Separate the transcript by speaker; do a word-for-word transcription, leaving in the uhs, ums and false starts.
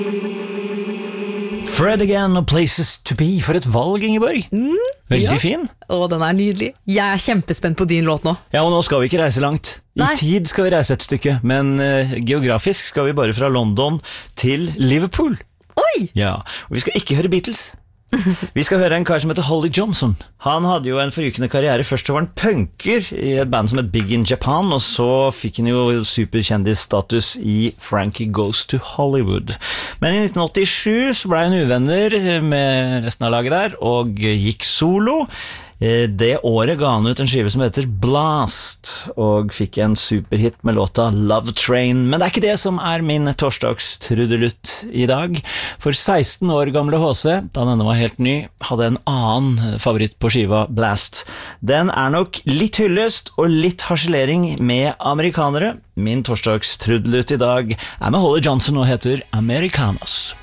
Speaker 1: Fred Again og Places to Be. For et valg, Ingeborg.
Speaker 2: Mm,
Speaker 1: Veldig
Speaker 2: ja.
Speaker 1: fin.
Speaker 2: Å, den er nydelig. Jeg er kjempespent på din låt nå.
Speaker 1: Ja, og nå skal vi ikke reise langt. I
Speaker 2: Nei.
Speaker 1: tid skal vi reise et stykke, men uh, geografisk skal vi bare fra London til Liverpool.
Speaker 2: Oi!
Speaker 1: Ja, og vi skal ikke høre Beatles. Vi skal høre en kar som heter Holly Johnson. Han hadde jo en forrykende karriere. Først så var han punker i et band som het Big in Japan, og så fikk han jo superkjendisstatus i Frankie Goes to Hollywood. Men i nitten åttisju så ble han uvenner med resten av laget der, og gikk solo. Det året ga han ut en skive som heter Blast, og fikk en superhit med låta Love Train. Men det er ikke det som er min torsdagstrudelutt i dag. For seksten år gamle H C, da denne var helt ny, hadde en annen favoritt på skiva, Blast. Den er nok litt hyllest og litt harselering med amerikanere. Min torsdagstrudelutt i dag er med Holly Johnson og heter Americanos.